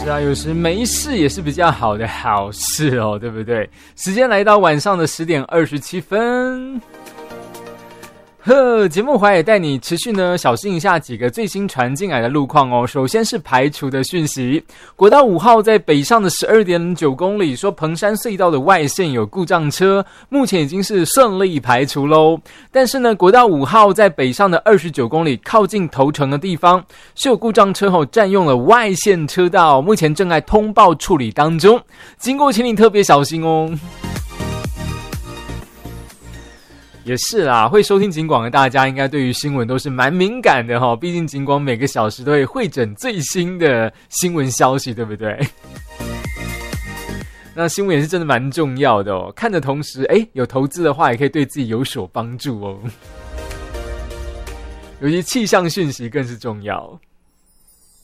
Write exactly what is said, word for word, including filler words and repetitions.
是啊，有时没事也是比较好的好事哦，对不对？时间来到晚上的十点二十七分。呵，节目华也带你持续呢小心一下几个最新传进来的路况哦。首先是排除的讯息，国道五号在北上的 十二点九公里，说彭山隧道的外线有故障车，目前已经是顺利排除咯。但是呢，国道五号在北上的二十九公里，靠近头城的地方是有故障车后占用了外线车道，目前正在通报处理当中，经过请你特别小心哦。也是啦，会收听警广的大家应该对于新闻都是蛮敏感的齁，毕竟警广每个小时都会汇整最新的新闻消息，对不对？那新闻也是真的蛮重要的哦，看的同时诶有投资的话也可以对自己有所帮助哦，尤其气象讯息更是重要。